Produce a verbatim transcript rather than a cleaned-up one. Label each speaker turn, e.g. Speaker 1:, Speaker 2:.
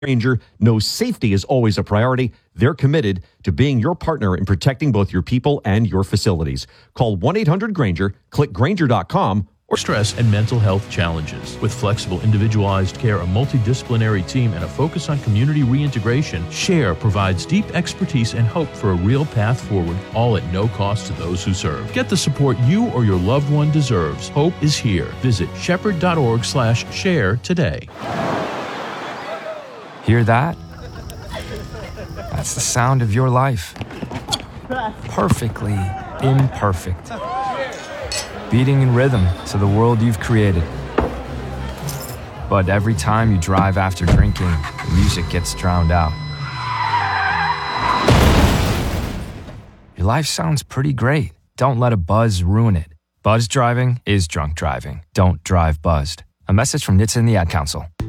Speaker 1: Grainger knows safety is always a priority. They're committed to being your partner in protecting both your people and your facilities. Call one eight hundred Grainger, click Grainger dot com.
Speaker 2: Or stress and mental health challenges. With flexible, individualized care, a multidisciplinary team, and a focus on community reintegration, SHARE provides deep expertise and hope for a real path forward, all at no cost to those who serve. Get the support you or your loved one deserves. Hope is here. Visit shepherd dot org slash share today.
Speaker 3: Hear that? That's the sound of your life. Perfectly imperfect. Beating in rhythm to the world you've created. But every time you drive after drinking, the music gets drowned out. Your life sounds pretty great. Don't let a buzz ruin it. Buzz driving is drunk driving. Don't drive buzzed. A message from N H T S A and the Ad Council.